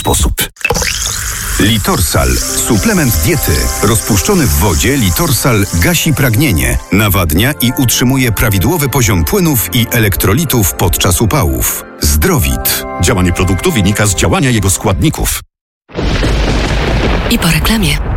sposób. Litorsal. Suplement diety. Rozpuszczony w wodzie Litorsal gasi pragnienie, nawadnia i utrzymuje prawidłowy poziom płynów i elektrolitów podczas upałów. Zdrowit. Działanie produktu wynika z działania jego składników. I po reklamie.